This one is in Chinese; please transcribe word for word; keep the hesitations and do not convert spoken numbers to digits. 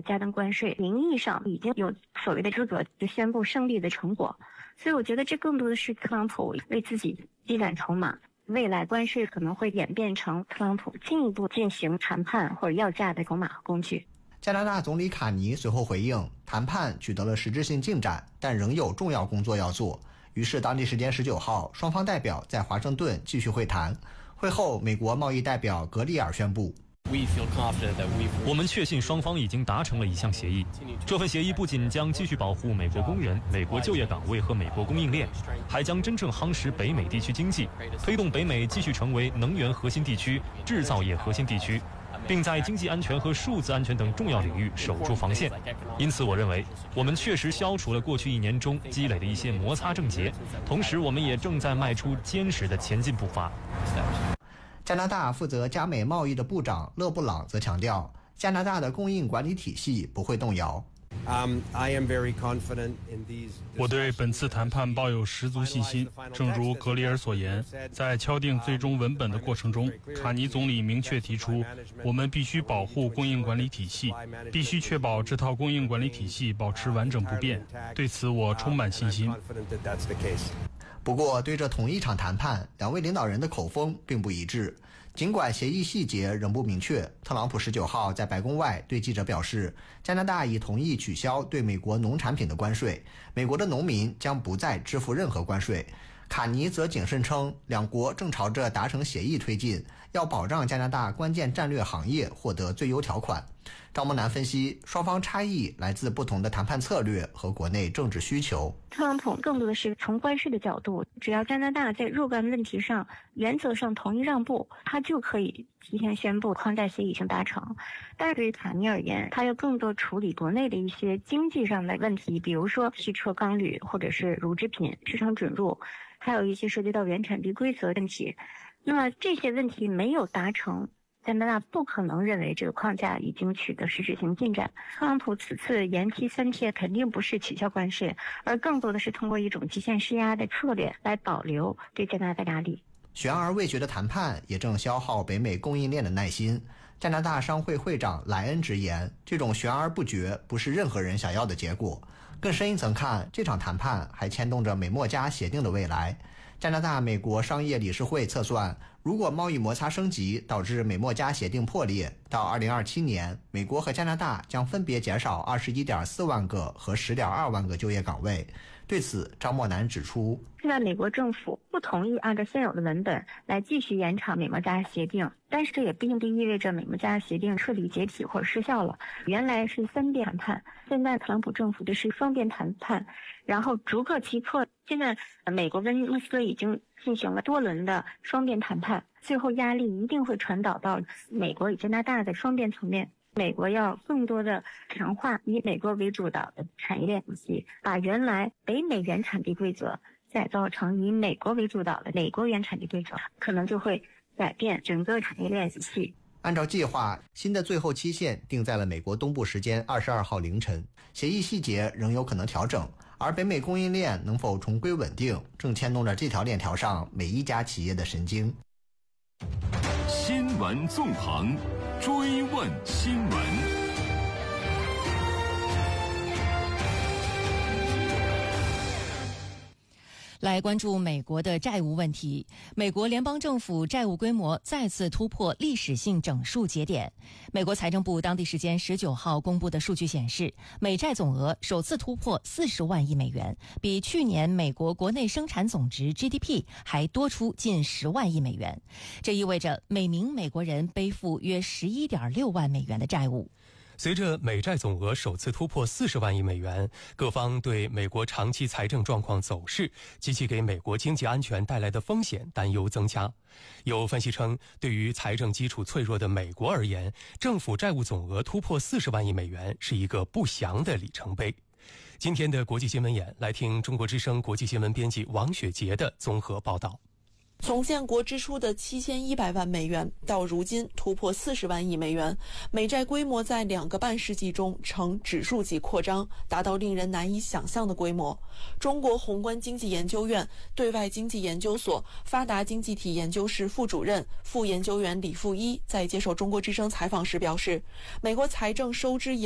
加征关税，名义上已经有所谓的资格就宣布胜利的成果。所以我觉得这更多的是特朗普为自己积攒筹码，未来关税可能会演变成特朗普进一步进行谈判或者要价的筹码和工具。 加拿大总理卡尼随后回应，谈判取得了实质性进展，但仍有重要工作要做。于是当地时间十九号，双方代表在华盛顿继续会谈。会后，美国贸易代表格里尔宣布， 我们确信双方已经达成了一项协议。这份协议不仅将继续保护美国工人、美国就业岗位和美国供应链，还将真正夯实北美地区经济，推动北美继续成为能源核心地区、制造业核心地区，并在经济安全和数字安全等重要领域守住防线。因此，我认为我们确实消除了过去一年中积累的一些摩擦症结，同时我们也正在迈出坚实的前进步伐。 加拿大负责加美贸易的部长勒布朗则强调，加拿大的供应管理体系不会动摇。 我对本次谈判抱有十足信心。正如格里尔所言，在敲定最终文本的过程中，卡尼总理明确提出，我们必须保护供应管理体系，必须确保这套供应管理体系保持完整不变。对此我充满信心。 不过，对这同一场谈判，两位领导人的口风并不一致。尽管协议细节仍不明确，特朗普十九号在白宫外对记者表示，加拿大已同意取消对美国农产品的关税，美国的农民将不再支付任何关税。卡尼则谨慎称，两国正朝着达成协议推进，要保障加拿大关键战略行业获得最优条款。张梦楠分析，双方差异来自不同的谈判策略和国内政治需求。 特朗普更多的是从关税的角度，只要加拿大在若干问题上原则上同意让步，他就可以提前宣布框架协议已经达成。但是对于卡尼而言，他要更多处理国内的一些经济上的问题，比如说汽车、钢铝或者是乳制品市场准入，还有一些涉及到原产地规则问题。那么这些问题没有达成，加拿大不可能认为这个框架已经取得实质性进展。特朗普此次延期三天肯定不是取消关税，而更多的是通过一种极限施压的策略来保留对加拿大的压力。 悬而未决的谈判也正消耗北美供应链的耐心。加拿大商会会长莱恩直言，这种悬而不决不是任何人想要的结果。更深一层看，这场谈判还牵动着美墨加协定的未来。加拿大美国商业理事会测算，如果贸易摩擦升级导致美墨加协定破裂，到二零二七年，美国和加拿大将分别减少 二十一点四万个和 十点二万个就业岗位。对此，张默南指出， 现在美国政府不同意按照现有的文本来继续延长美墨加协定，但是这也并不意味着美墨加协定彻底解体或者失效了。原来是三边谈判，现在特朗普政府这是双边谈判，然后逐个击破。现在美国跟莫斯科已经进行了多轮的双边谈判，最后压力一定会传导到美国与加拿大的双边层面。美国要更多的强化以美国为主导的产业链体系，把原来北美原产地规则改造成以美国为主导的美国原产地规则，可能就会改变整个产业链体系。 按照计划，新的最后期限定在了美国东部时间二十二号凌晨，协议细节仍有可能调整，而北美供应链能否重归稳定，正牵动着这条链条上每一家企业的神经。 新闻纵横，追问新闻。 来关注美国的债务问题。美国联邦政府债务规模再次突破历史性整数节点。美国财政部当地时间十九号公布的数据显示，美债总额首次突破四十万亿美元，比去年美国国内生产总值 G D P 还多出近十万亿美元。这意味着每名美国人背负约十一点六万美元的债务。 随着美债总额首次突破四十万亿美元，各方对美国长期财政状况走势及其给美国经济安全带来的风险担忧增加。有分析称，对于财政基础脆弱的美国而言，政府债务总额突破四十万亿美元是一个不祥的里程碑。今天的国际新闻眼，来听中国之声国际新闻编辑王雪杰的综合报道。 从建国之初的七千一百万美元到如今突破四十万亿美元，美债规模在两个半世纪中呈指数级扩张，达到令人难以想象的规模。中国宏观经济研究院对外经济研究所发达经济体研究室副主任、副研究员李富一在接受中国之声采访时表示，美国财政收支